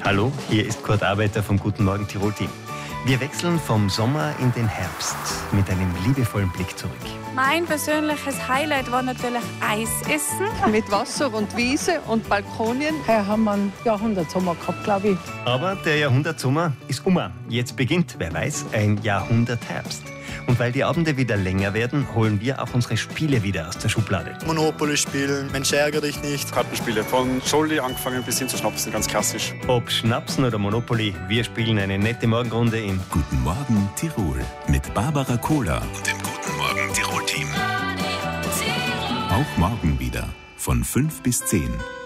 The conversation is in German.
Hallo, hier ist Kurt Arbeiter vom Guten Morgen Tirol-Team. Wir wechseln vom Sommer in den Herbst mit einem liebevollen Blick zurück. Mein persönliches Highlight war natürlich Eisessen. Mit Wasser und Wiese und Balkonien. Heuer haben wir einen Jahrhundertsommer gehabt, glaube ich. Aber der Jahrhundertsommer ist Jetzt beginnt, wer weiß, ein Jahrhundertherbst. Und weil die Abende wieder länger werden, holen wir auch unsere Spiele wieder aus der Schublade. Monopoly spielen, Mensch ärgere dich nicht. Kartenspiele von Scholli angefangen bis hin zu Schnapsen, ganz klassisch. Ob Schnapsen oder Monopoly, wir spielen eine nette Morgenrunde in Guten Morgen Tirol mit Barbara Kohler und dem Guten Morgen Tirol-Team. Auch morgen wieder von 5 bis 10.